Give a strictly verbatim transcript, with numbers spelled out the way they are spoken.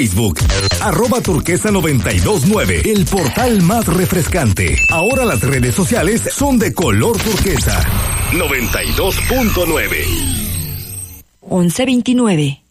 Facebook. Arroba Turquesa noventa y dos nueve, el portal más refrescante. Ahora las redes sociales son de color turquesa. noventa y dos punto nueve. once veintinueve.